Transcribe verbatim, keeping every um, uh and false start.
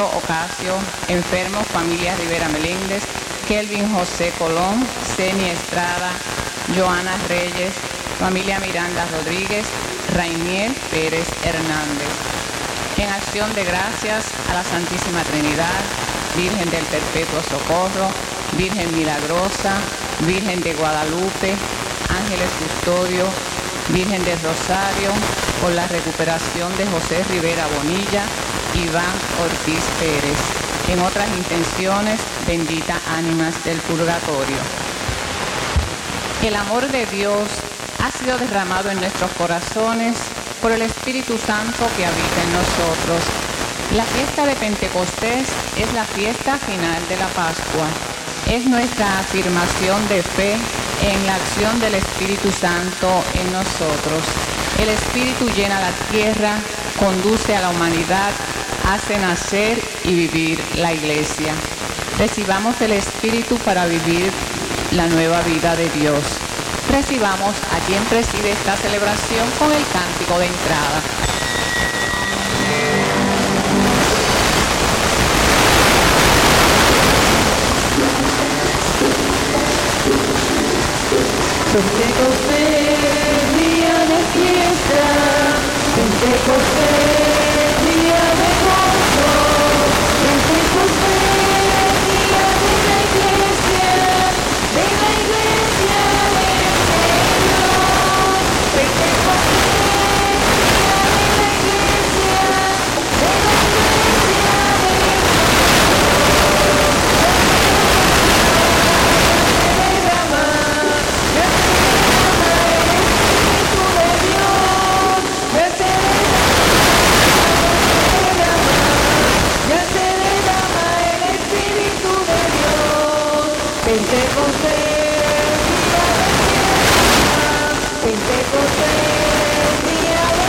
Ocasio, enfermos, familia Rivera Meléndez, Kelvin José Colón, Ceni Estrada, Joana Reyes, familia Miranda Rodríguez, Rainier Pérez Hernández. En acción de gracias a la Santísima Trinidad, Virgen del Perpetuo Socorro, Virgen Milagrosa, Virgen de Guadalupe, Ángeles Custodio, Virgen del Rosario, por la recuperación de José Rivera Bonilla, Iván Ortiz Pérez. En otras intenciones, bendita ánimas del purgatorio. El amor de Dios ha sido derramado en nuestros corazones por el Espíritu Santo que habita en nosotros. La fiesta de Pentecostés es la fiesta final de la Pascua. Es nuestra afirmación de fe en la acción del Espíritu Santo en nosotros. El Espíritu llena la tierra, conduce a la humanidad, hace nacer y vivir la Iglesia. Recibamos el Espíritu para vivir la nueva vida de Dios. Recibamos a quien preside esta celebración con el cántico de entrada. Pentecostés, día de fiesta, Pentecostés, día de gozo, Pentecostés, día de la iglesia, de la iglesia del Señor, Pentecostés, día de la iglesia, de la iglesia del Señor. Pentecostés, día de fiesta, Pentecostés.